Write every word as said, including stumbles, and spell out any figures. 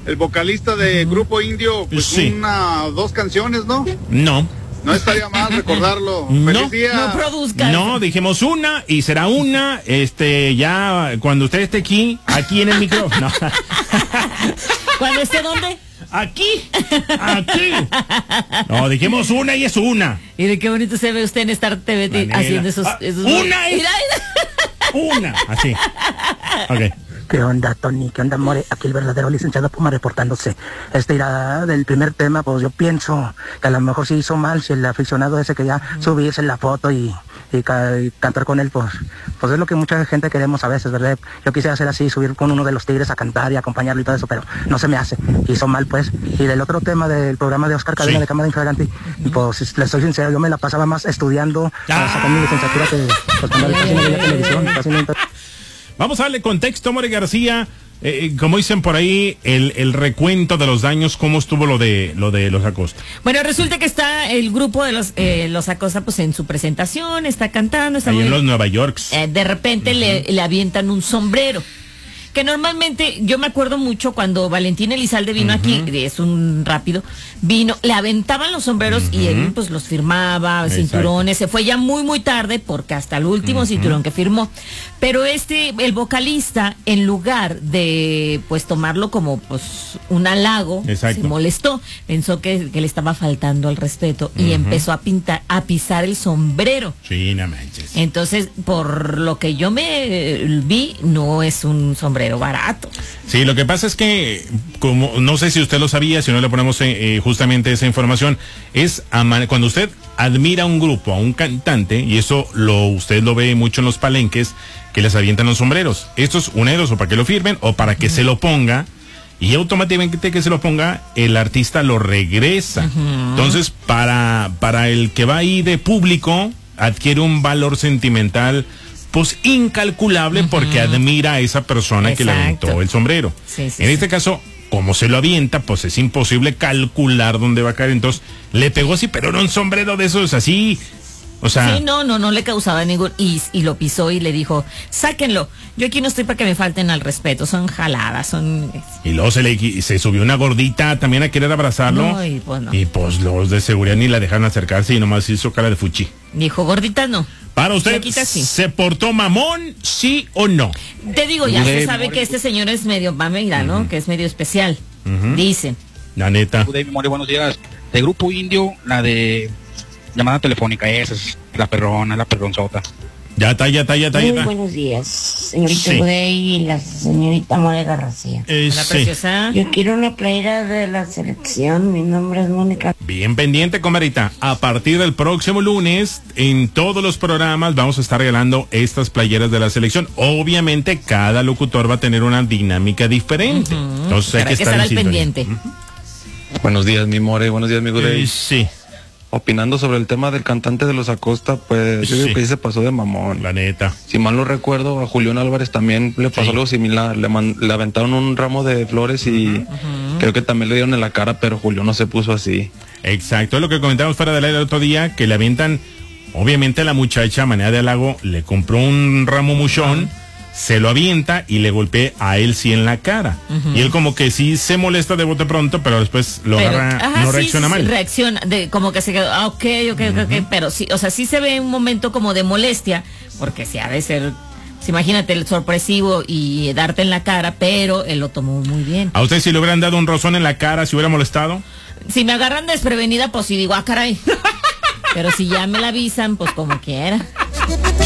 el vocalista de Grupo Indio, pues Sí. una, dos canciones, ¿no? No. No estaría mal recordarlo. No. Feliz día. No produzca. No, dijimos una y será una, este, ya cuando usted esté aquí, aquí en el micrófono. ¿Cuándo esté dónde? Aquí, aquí. No, dijimos una y es una. Y de qué bonito se ve usted en Star T V Manera. haciendo esos... Ah, esos una es- Mira, mira. Una, así. Ok. ¿Qué onda, Tony? ¿Qué onda, More? Aquí el verdadero licenciado Puma reportándose. Este irá del primer tema, pues yo pienso que a lo mejor sí hizo mal si el aficionado ese que ya subirse en la foto y, y, ca- y cantar con él, pues, pues es lo que mucha gente queremos a veces, ¿verdad? Yo quisiera hacer así, subir con uno de los Tigres a cantar y acompañarlo y todo eso, pero no se me hace. Hizo mal, pues. Y del otro tema del programa de Oscar Cadena Sí. de Cámara Infraganti, pues les soy sincero, yo me la pasaba más estudiando para Ah. sacar mi licenciatura que pues cuando casi no veía televisión, casi no. Vamos a darle contexto, More García. Eh, como dicen por ahí, el, el recuento de los daños, ¿cómo estuvo lo de lo de los Acosta? Bueno, resulta que está el grupo de los eh, los Acosta pues en su presentación, está cantando, está Ahí muy en los Nueva Yorks. Eh, de repente le, le avientan un sombrero. Que normalmente, yo me acuerdo mucho cuando Valentín Elizalde vino aquí, es un rápido, vino, le aventaban los sombreros y él pues los firmaba, Exacto. cinturones, se fue ya muy muy tarde porque hasta el último cinturón que firmó. Pero este, el vocalista, en lugar de pues tomarlo como pues un halago, Exacto. se molestó, pensó que, que le estaba faltando al respeto y empezó a pintar, a pisar el sombrero. Sí, no manches. Entonces, por lo que yo me eh, vi, no es un sombrero barato. Sí, lo que pasa es que, como no sé si usted lo sabía, si no le ponemos eh, eh, justamente esa información, es ama- cuando usted admira a un grupo, a un cantante, y eso lo usted lo ve mucho en los palenques, que les avientan los sombreros. Esto es una de dos, o para que lo firmen, o para que se lo ponga, y automáticamente que se lo ponga, el artista lo regresa. Entonces, para, para el que va ahí de público, adquiere un valor sentimental pues incalculable porque admira a esa persona que le Exacto. aventó el sombrero. Sí, sí, en sí. este caso, como se lo avienta, pues es imposible calcular dónde va a caer. Entonces, le pegó así, pero no un sombrero de esos así. O sea, Sí, no, no, no le causaba ningún... Y, y lo pisó y le dijo, sáquenlo. Yo aquí no estoy para que me falten al respeto. Son jaladas, son... y luego se le se subió una gordita también a querer abrazarlo. No, y pues no. Y pues los de seguridad ni la dejaron acercarse y nomás hizo cara de fuchi. Dijo, gordita, no. Para usted, Flaquita, sí. ¿se portó mamón, sí o no? Te digo, ya se Good day, sabe More. que este señor es medio mamera, ¿no? Que es medio especial. Dicen. La neta. Good day, Memoria, buenos días. De Grupo Indio, la de llamada telefónica, esa es la perrona, la perronzota. Ya está, ya está, ya está, ya Muy está. buenos días, señorita Sí. Budey y la señorita More García. Eh, La sí. preciosa. Yo quiero una playera de la selección, mi nombre es Mónica. Bien pendiente, comadrita. A partir del próximo lunes, en todos los programas vamos a estar regalando estas playeras de la selección. Obviamente, cada locutor va a tener una dinámica diferente. Entonces hay Habrá que que estar estar en al sintonía. pendiente. Buenos días, mi More, buenos días, mi Eh, Gudey. sí, Opinando sobre el tema del cantante de los Acosta, pues yo Sí. digo que sí se pasó de mamón. la neta. Si mal no recuerdo, a Julián Álvarez también le pasó Sí. algo similar. Le, man- le aventaron un ramo de flores y creo que también le dieron en la cara, pero Julio no se puso así. Exacto, es lo que comentamos fuera del aire el otro día, que le avientan, obviamente la muchacha, a manera de halago, le compró un ramo muchón, se lo avienta y le golpea a él sí en la cara. Y él como que sí se molesta de bote pronto, pero después lo Pero, agarra, ajá, no sí, reacciona sí, mal. Reacciona, de, como que se quedó, ah, ok, ok, ok, ok, pero sí, o sea, sí se ve un momento como de molestia, porque sí ha de ser, pues, imagínate el sorpresivo y darte en la cara, pero él lo tomó muy bien. ¿A usted si le hubieran dado un rozón en la cara, si hubiera molestado? Si me agarran desprevenida, pues sí digo, ah, caray. Pero si ya me la avisan, pues como quiera.